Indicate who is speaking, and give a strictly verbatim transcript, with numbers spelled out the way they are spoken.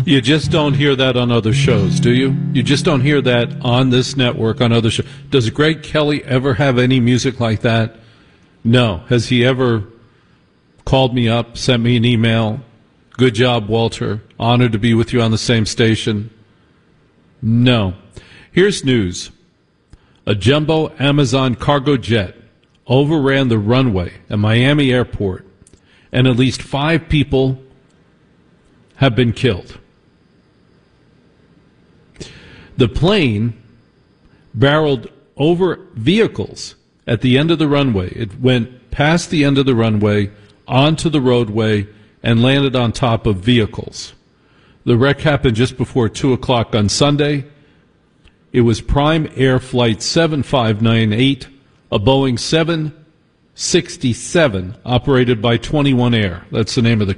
Speaker 1: You just don't hear that on other shows, do you? You just don't hear that on this network on other shows. Does Greg Kelly ever have any music like that? No. Has he ever called me up, sent me an email? Good job, Walter. Honored to be with you on the same station. No. Here's news. A jumbo Amazon cargo jet overran the runway at Miami Airport, and at least five people have been killed. The plane barreled over vehicles at the end of the runway. It went past the end of the runway, onto the roadway, and landed on top of vehicles. The wreck happened just before two o'clock on Sunday. It was Prime Air Flight seven five nine eight, a Boeing seven sixty-seven operated by twenty-one Air. That's the name of the